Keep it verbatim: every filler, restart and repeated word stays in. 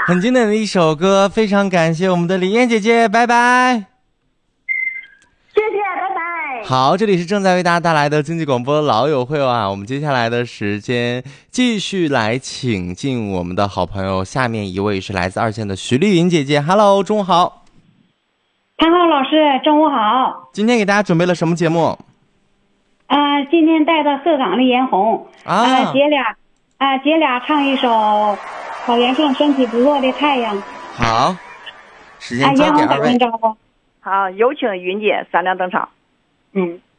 很经典的一首歌，非常感谢我们的李燕姐姐，拜拜。 谢谢，拜拜。 好，这里是正在为大家带来的经济广播老友会啊，我们接下来的时间继续来请进我们的好朋友，下面一位是来自二线的徐丽云姐姐 ，Hello， 中午好。 谭浩老师，中午好。 今天给大家准备了什么节目？ 啊、呃，今天带的鹤岗的嫣红啊， 呃、姐俩啊、呃，姐俩唱一首《草原上升起不落的太阳》。 好，时间交给二位。 啊，嫣红打声招呼。 好，有请云姐闪亮登场。 嗯。